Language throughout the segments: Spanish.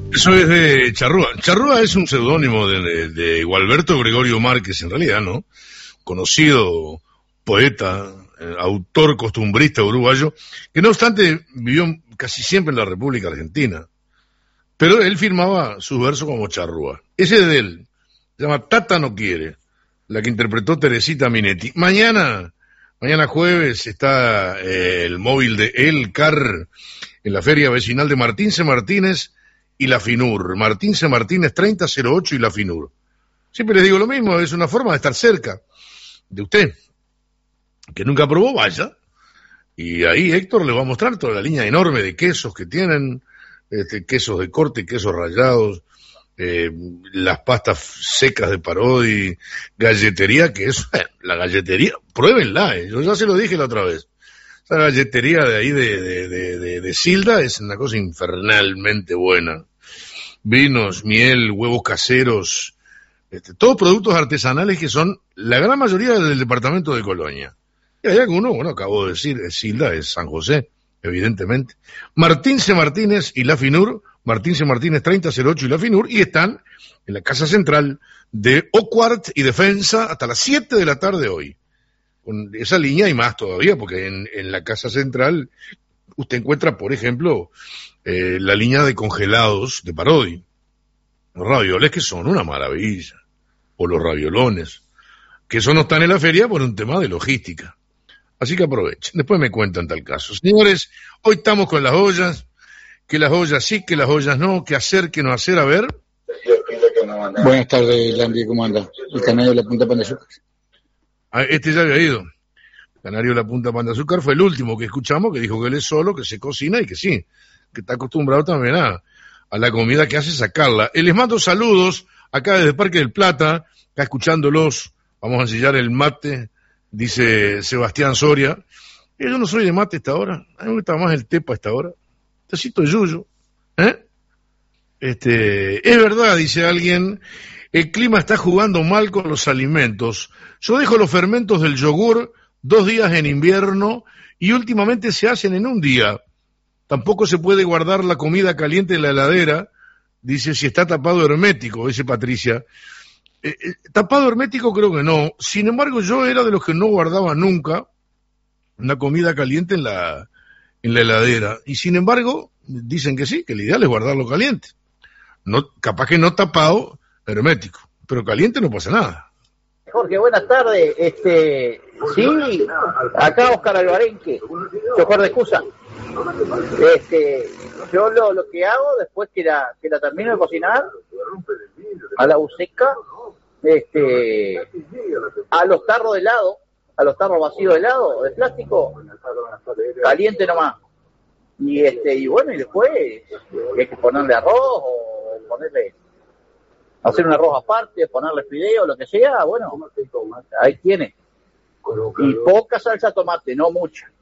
Eso es de Charrúa. Charrúa es un seudónimo de Gualberto Gregorio Márquez, en realidad, ¿no? Conocido poeta, autor costumbrista uruguayo, que no obstante vivió casi siempre en la República Argentina. Pero él firmaba sus versos como Charrúa. Ese es de él. Se llama Tata no quiere, la que interpretó Teresita Minetti. Mañana jueves, está el móvil de El Car en la feria vecinal de Martín C. Martínez y la FINUR. Martín C. Martínez 3008 y la FINUR. Siempre les digo lo mismo, es una forma de estar cerca de usted. Que nunca probó, vaya. Y ahí Héctor le va a mostrar toda la línea enorme de quesos que tienen, quesos de corte, quesos rallados, las pastas secas de Parodi, galletería, que es la galletería, pruébenla, yo ya se lo dije la otra vez. Esa galletería de ahí de Silda es una cosa infernalmente buena. Vinos, miel, huevos caseros, todos productos artesanales que son la gran mayoría del departamento de Colonia. Y hay algunos, bueno, acabo de decir, Silda es San José, evidentemente. Martín C. Martínez y la FINUR, Martín C. Martínez 3008 y la FINUR, y están en la Casa Central de Ocuart y Defensa hasta las 7 de la tarde hoy. Con esa línea y más todavía, porque en la Casa Central usted encuentra, por ejemplo, la línea de congelados de Parodi. Los ravioles que son una maravilla, o los raviolones, que eso no están en la feria por un tema de logística. Así que aprovechen, después me cuentan tal caso. Señores, hoy estamos con las ollas, que las ollas sí, que las ollas no, que hacer, que no hacer, a ver. Buenas tardes, Landy, ¿cómo anda? El canario de la Punta Pan de Azúcar. Este ya había ido. El canario de la Punta Pan de Azúcar fue el último que escuchamos, que dijo que él es solo, que se cocina y que sí, que está acostumbrado también a la comida que hace sacarla. Les mando saludos acá desde Parque del Plata, acá escuchándolos, vamos a ensillar el mate, dice Sebastián Soria. Yo no soy de mate a esta hora, a mí me gusta más el tepa a esta hora. Tecito de yuyo, es verdad, dice alguien, el clima está jugando mal con los alimentos. Yo dejo los fermentos del yogur 2 días en invierno y últimamente se hacen en un día. Tampoco se puede guardar la comida caliente en la heladera, dice, si está tapado hermético, dice Patricia. Tapado hermético creo que no. Sin embargo, yo era de los que no guardaba nunca una comida caliente en la heladera. Y sin embargo, dicen que sí, que lo ideal es guardarlo caliente. No, capaz que no tapado, hermético. Pero caliente no pasa nada. Jorge, buenas tardes. Sí, acá Oscar Alvarenque, chofer de excusa. Yo lo que hago después que la termino de cocinar, a la buceca, a los tarros de helado, a los tarros vacíos de helado, de plástico, caliente nomás. Y bueno, y después hay que ponerle arroz o ponerle, hacer un arroz aparte, ponerle fideo, lo que sea, bueno, ahí tiene. Y poca salsa de tomate, no mucha.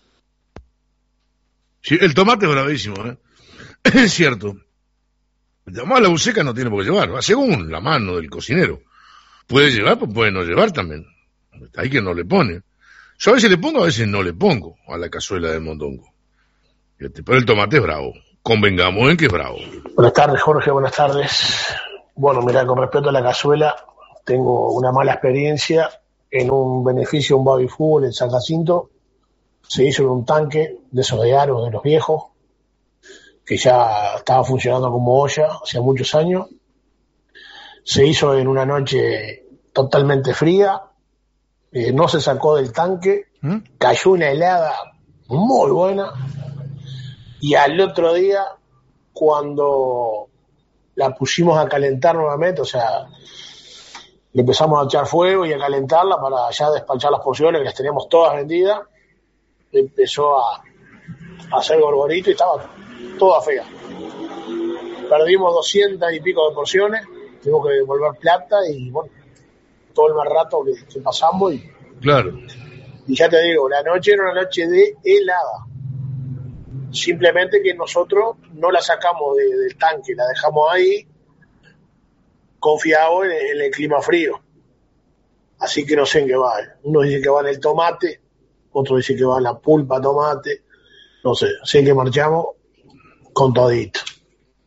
Sí, el tomate es bravísimo, es cierto. Además la buceca no tiene por qué llevar, va según la mano del cocinero. Puede llevar, pues puede no llevar también. Hay quien no le pone. Yo a veces le pongo, a veces no le pongo a la cazuela de mondongo. Pero el tomate es bravo. Convengamos en que es bravo. Buenas tardes, Jorge, buenas tardes. Bueno, mira, con respecto a la cazuela, tengo una mala experiencia en un beneficio, un baby fútbol en San Jacinto. Se hizo en un tanque de esos de aro de los viejos, que ya estaba funcionando como olla hace muchos años. Se hizo en una noche totalmente fría, no se sacó del tanque, cayó una helada muy buena, y al otro día, cuando la pusimos a calentar nuevamente, o sea, le empezamos a echar fuego y a calentarla para ya despachar las porciones, que las teníamos todas vendidas, empezó a hacer gorgorito y estaba toda fea. Perdimos 200 y pico de porciones, tuvimos que devolver plata y bueno, todo el mal rato que pasamos y claro. Y ya te digo, la noche era una noche de helada. Simplemente que nosotros no la sacamos del tanque, la dejamos ahí confiados en el clima frío. Así que no sé en qué va. Uno dice que va en el tomate, otro dice que va en la pulpa tomate, no sé, así que marchamos con todito.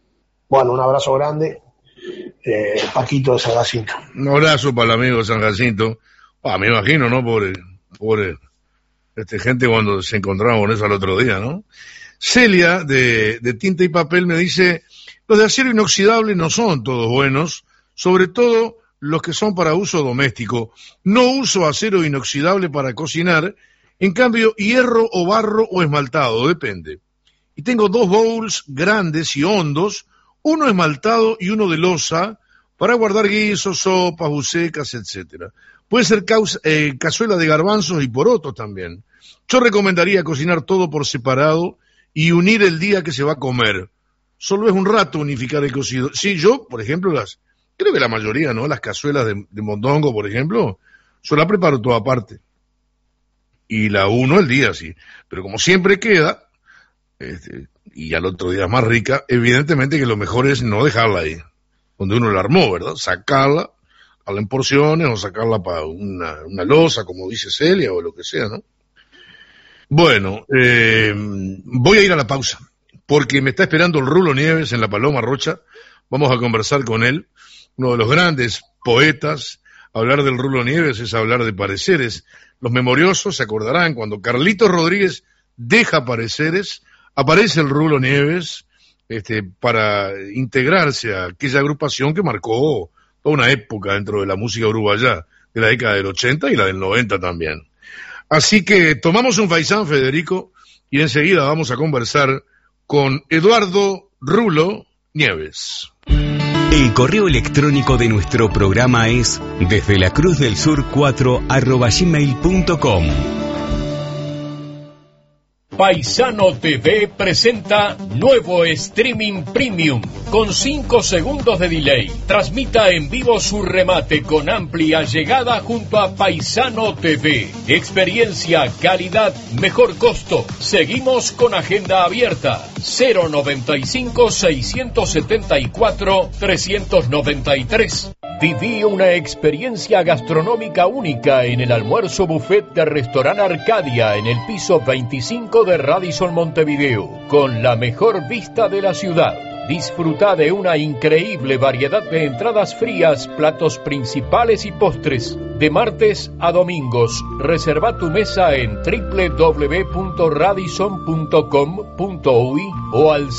Bueno, un abrazo grande, Paquito de San Jacinto. Un abrazo para el amigo de San Jacinto. Me imagino, ¿no? Pobre gente cuando se encontraba con eso al otro día, ¿no? Celia, de Tinta y Papel, me dice, los de acero inoxidable no son todos buenos, sobre todo los que son para uso doméstico. No uso acero inoxidable para cocinar, en cambio hierro o barro o esmaltado, depende. Y tengo 2 bowls grandes y hondos, uno esmaltado y uno de loza, para guardar guisos, sopas, bucecas, etcétera. Puede ser cazuela de garbanzos y porotos también. Yo recomendaría cocinar todo por separado y unir el día que se va a comer. Solo es un rato unificar el cocido. Sí, yo, por ejemplo, creo que la mayoría, ¿no? Las cazuelas de mondongo, por ejemplo, yo la preparo toda aparte. Y la uno el día, sí. Pero como siempre queda, y al otro día es más rica, evidentemente que lo mejor es no dejarla ahí, donde uno la armó, ¿verdad? Sacarla en porciones o sacarla para una loza, como dice Celia, o lo que sea, ¿no? Bueno, voy a ir a la pausa, porque me está esperando el Rulo Nieves en la Paloma Rocha. Vamos a conversar con él, uno de los grandes poetas. Hablar del Rulo Nieves es hablar de pareceres. Los memoriosos se acordarán, cuando Carlitos Rodríguez deja pareceres, aparece el Rulo Nieves, para integrarse a aquella agrupación que marcó toda una época dentro de la música uruguaya, de la década del 80 y la del 90 también. Así que tomamos un faisán, Federico, y enseguida vamos a conversar con Eduardo Rulo Nieves. El correo electrónico de nuestro programa es desdelacruzdelsur4@gmail.com. Paisano TV presenta nuevo streaming premium con 5 segundos de delay. Transmita en vivo su remate con amplia llegada junto a Paisano TV. Experiencia, calidad, mejor costo. Seguimos con agenda abierta. 095-674-393. Viví una experiencia gastronómica única en el almuerzo buffet de Restaurant Arcadia en el piso 25 de Radisson Montevideo, con la mejor vista de la ciudad. Disfruta de una increíble variedad de entradas frías, platos principales y postres. De martes a domingos, reserva tu mesa en www.radisson.com.uy o al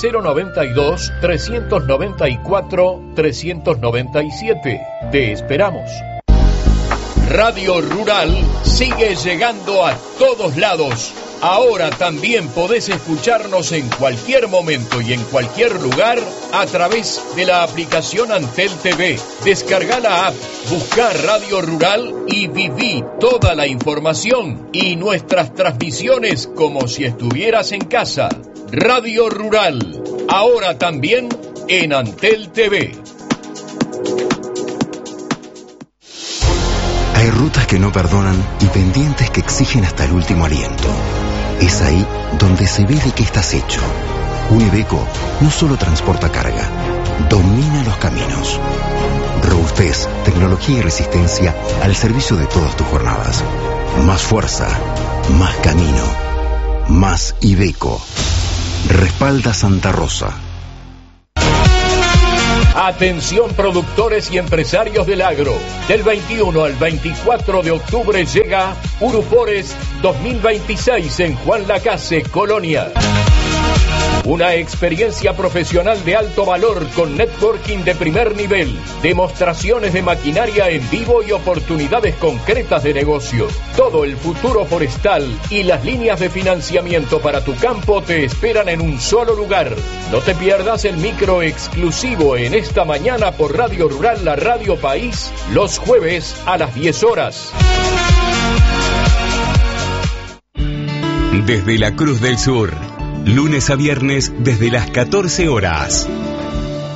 092-394-397. Te esperamos. Radio Rural sigue llegando a todos lados. Ahora también podés escucharnos en cualquier momento y en cualquier lugar a través de la aplicación Antel TV. Descarga la app, busca Radio Rural y viví toda la información y nuestras transmisiones como si estuvieras en casa. Radio Rural, ahora también en Antel TV. Hay rutas que no perdonan y pendientes que exigen hasta el último aliento. Es ahí donde se ve de qué estás hecho. Un Iveco no solo transporta carga, domina los caminos. Robustez, tecnología y resistencia al servicio de todas tus jornadas. Más fuerza, más camino, más Iveco. Respalda Santa Rosa. Atención productores y empresarios del agro. Del 21 al 24 de octubre llega Urupores 2026 en Juan Lacase, Colonia. Una experiencia profesional de alto valor con networking de primer nivel, demostraciones de maquinaria en vivo y oportunidades concretas de negocio. Todo el futuro forestal y las líneas de financiamiento para tu campo te esperan en un solo lugar. No te pierdas el micro exclusivo en esta mañana por Radio Rural, la Radio País, los jueves a las 10 horas. Desde la Cruz del Sur, lunes a viernes desde las 14 horas.